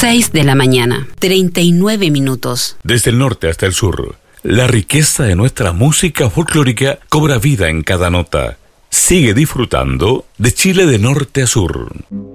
6 de la mañana, 39 minutos. Desde el norte hasta el sur, la riqueza de nuestra música folclórica cobra vida en cada nota. Sigue disfrutando de Chile de norte a sur.